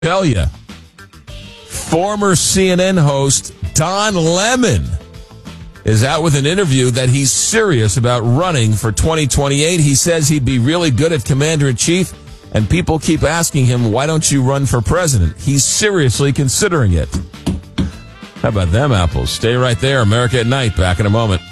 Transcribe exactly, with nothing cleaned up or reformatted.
Tell you, former C N N host Don Lemon is out with an interview that he's serious about running for twenty twenty-eight. He says he'd be really good at commander-in-chief, and people keep asking him, why don't you run for president? He's seriously considering it. How about them apples? Stay right there. America at Night. Back in a moment.